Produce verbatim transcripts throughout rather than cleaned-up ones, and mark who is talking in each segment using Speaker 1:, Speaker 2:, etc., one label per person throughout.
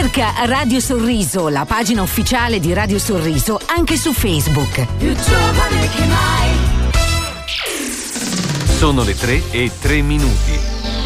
Speaker 1: Cerca Radio Sorriso, la pagina ufficiale di Radio Sorriso, anche su Facebook.
Speaker 2: Più giovane che mai.
Speaker 3: Sono le tre e tre minuti.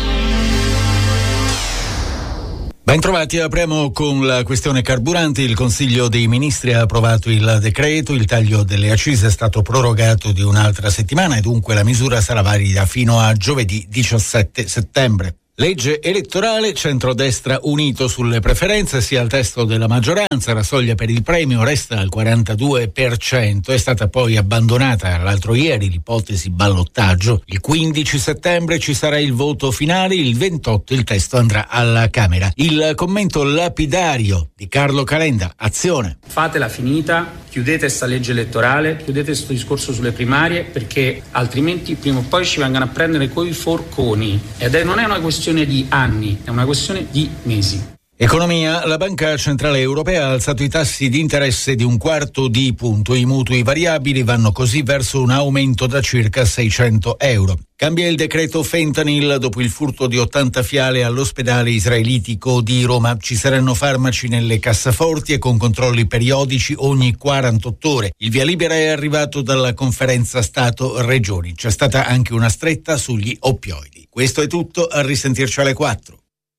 Speaker 4: Ben trovati, apriamo con la questione carburanti. Il Consiglio dei Ministri ha approvato il decreto, il taglio delle accise è stato prorogato di un'altra settimana e dunque la misura sarà valida fino a giovedì diciassette settembre. Legge elettorale, centrodestra unito sulle preferenze, sia il testo della maggioranza, la soglia per il premio resta al quarantadue per cento, è stata poi abbandonata l'altro ieri l'ipotesi ballottaggio. Il quindici settembre ci sarà il voto finale, il ventotto il testo andrà alla Camera. Il commento lapidario di Carlo Calenda, Azione.
Speaker 5: Fatela finita, chiudete sta legge elettorale, chiudete questo discorso sulle primarie, perché altrimenti prima o poi ci vengono a prendere coi forconi ed è, non è una questione di anni, è una questione di mesi.
Speaker 4: Economia, la Banca Centrale Europea ha alzato i tassi di interesse di un quarto di punto. I mutui variabili vanno così verso un aumento da circa seicento euro. Cambia il decreto fentanyl dopo il furto di ottanta fiale all'ospedale israelitico di Roma. Ci saranno farmaci nelle cassaforti e con controlli periodici ogni quarantotto ore. Il via libera è arrivato dalla conferenza Stato-Regioni. C'è stata anche una stretta sugli oppioidi. Questo è tutto, a risentirci alle quattro.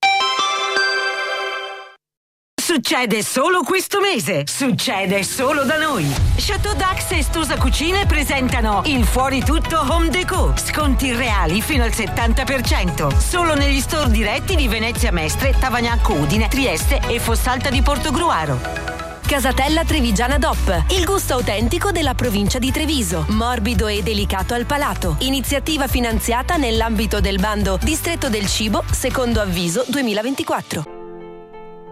Speaker 1: Succede solo questo mese, succede solo da noi. Chateau Dax e Stosa Cucine presentano il Fuori Tutto Home Déco. Sconti reali fino al settanta per cento. Solo negli store diretti di Venezia Mestre, Tavagnacco Udine, Trieste e Fossalta di Portogruaro.
Speaker 6: Casatella Trevigiana D O P, il gusto autentico della provincia di Treviso, morbido e delicato al palato. Iniziativa finanziata nell'ambito del bando Distretto del Cibo, secondo avviso duemilaventiquattro.